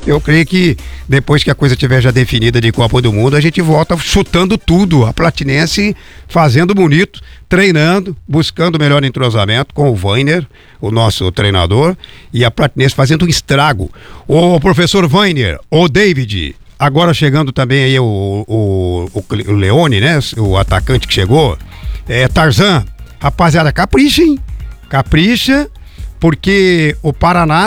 Eu creio que depois que a coisa estiver já definida de Copa do Mundo, a gente volta chutando tudo. A Platinense fazendo bonito, treinando, buscando melhor entrosamento com o Vainer, o nosso treinador, e a Platinense fazendo um estrago. O professor Vainer, o David, agora chegando também aí o Leone, né? O atacante que chegou, Tarzan. Rapaziada, capricha, hein? Capricha, porque o Paraná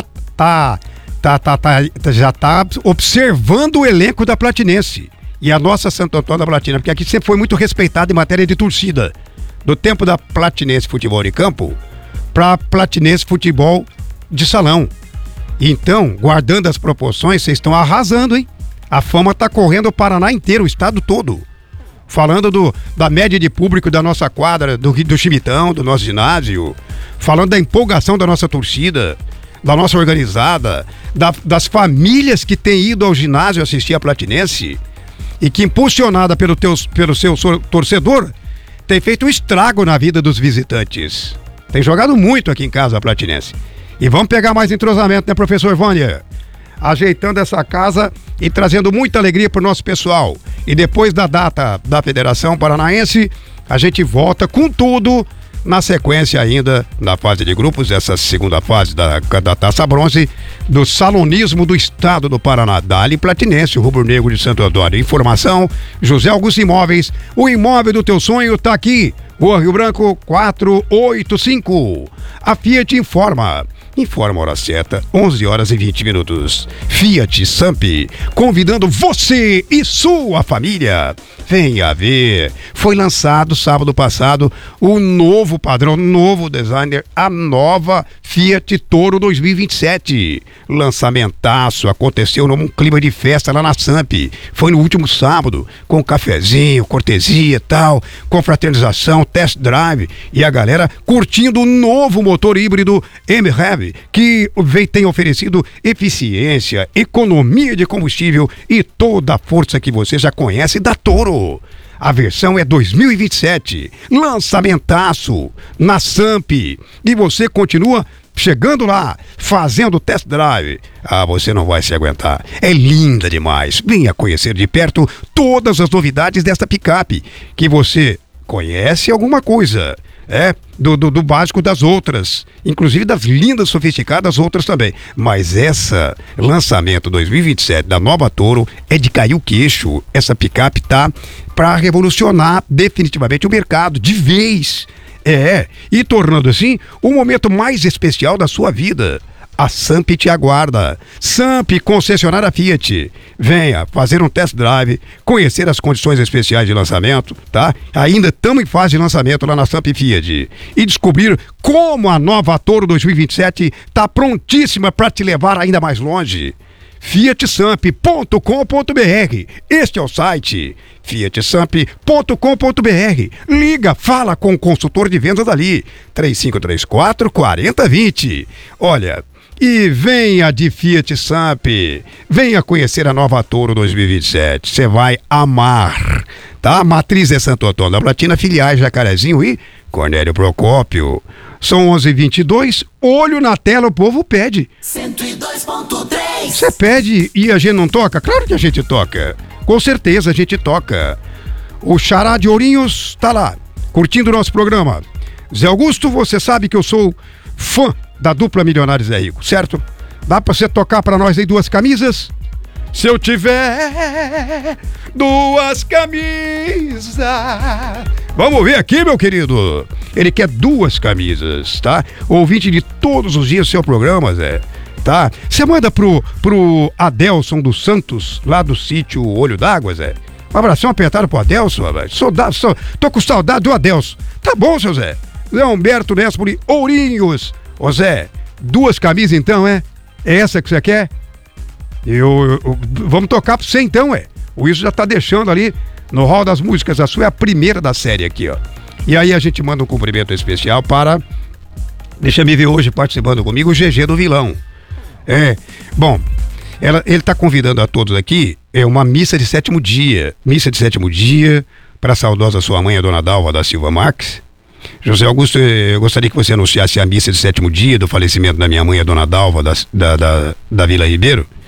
já tá observando o elenco da Platinense e a nossa Santo Antônio da Platina, porque aqui sempre foi muito respeitado em matéria de torcida, do tempo da Platinense Futebol de Campo para Platinense Futebol de Salão. Então, guardando as proporções, vocês estão arrasando, hein? A fama tá correndo o Paraná inteiro, o estado todo. Falando da média de público da nossa quadra, do Chimitão, do nosso ginásio, falando da empolgação da nossa torcida, da nossa organizada, das famílias que têm ido ao ginásio assistir a Platinense e que, impulsionada pelo seu torcedor, tem feito um estrago na vida dos visitantes. Tem jogado muito aqui em casa a Platinense. E vamos pegar mais entrosamento, né, professor Vânia? Ajeitando essa casa e trazendo muita alegria pro nosso pessoal. E depois da data da Federação Paranaense, a gente volta com tudo na sequência ainda, na fase de grupos, essa segunda fase da Taça Bronze, do Salonismo do Estado do Paraná. Dali Platinense, o rubro-negro de Santo Antônio. Informação, José Augusto Imóveis, o imóvel do teu sonho tá aqui. Rua Rio Branco 485. A Fiat informa a hora certa, 11 horas e 20 minutos. Fiat Samp, convidando você e sua família. Venha ver. Foi lançado sábado passado o novo padrão, novo designer, a nova Fiat Toro 2027. Lançamentaço, aconteceu num clima de festa lá na Samp. Foi no último sábado, com cafezinho, cortesia e tal, confraternização, test drive e a galera curtindo o novo motor híbrido MHEV, que tem oferecido eficiência, economia de combustível e toda a força que você já conhece da Toro. A versão é 2027, lançamentaço na Samp, e você continua chegando lá, fazendo test drive. Você não vai se aguentar, é linda demais. Venha conhecer de perto todas as novidades desta picape, que você conhece alguma coisa, do básico das outras, inclusive das lindas, sofisticadas outras também. Mas essa lançamento 2027 da nova Toro é de cair o queixo. Essa picape tá para revolucionar definitivamente o mercado de vez. E tornando assim o momento mais especial da sua vida. A Samp te aguarda. Samp, concessionária Fiat. Venha fazer um test drive, conhecer as condições especiais de lançamento, tá? Ainda estamos em fase de lançamento lá na Samp Fiat. E descobrir como a nova Toro 2027 está prontíssima para te levar ainda mais longe. fiatsamp.com.br. Este é o site fiatsamp.com.br. Liga, fala com o consultor de vendas ali, 3534-4020. Olha, e venha de Fiat Samp, venha conhecer a nova Toro 2027, você vai amar, tá? A matriz é Santo Antônio da Platina, filiais Jacarezinho e Cornélio Procópio. São 11h22, olho na tela, o povo pede. 102.3. Você pede e a gente não toca? Claro que a gente toca, com certeza a gente toca. O Xará de Ourinhos tá lá, curtindo o nosso programa. Zé Augusto, você sabe que eu sou fã da dupla Milionários é Rico, certo? Dá pra você tocar pra nós aí duas camisas? Se eu tiver duas camisas. Vamos ver aqui, meu querido. Ele quer duas camisas, tá? Ouvinte de todos os dias do seu programa, Zé. Tá? Você manda pro Adelson dos Santos, lá do sítio Olho d'Água, Zé. Um abração apertado pro Adelson, rapaz. Tô com saudade do Adelson. Tá bom, seu Zé. Zé Humberto Nespoli, Ourinhos. Ô Zé, duas camisas então, é? É essa que você quer? Vamos tocar pra você então, O Wilson já tá deixando ali no hall das músicas. A sua é a primeira da série aqui, ó. E aí a gente manda um cumprimento especial para... Deixa eu me ver hoje participando comigo, o GG do Vilão. Bom, ele tá convidando a todos aqui, uma missa de sétimo dia. Missa de sétimo dia para a saudosa sua mãe, a dona Dalva da Silva Marques. José Augusto, eu gostaria que você anunciasse a missa de sétimo dia do falecimento da minha mãe, a dona Dalva da Vila Ribeiro.